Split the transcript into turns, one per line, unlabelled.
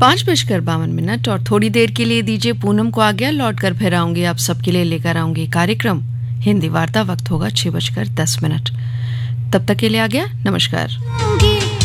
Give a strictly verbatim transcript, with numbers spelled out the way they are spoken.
पाँच बजकर बावन मिनट और थोड़ी देर के लिए दीजिए पूनम को आज्ञा। लौट कर फिर आऊंगी आप सबके लिए लेकर आऊंगी कार्यक्रम हिंदी वार्ता। वक्त होगा छह बजकर दस मिनट। तब तक के लिए आज्ञा, नमस्कार।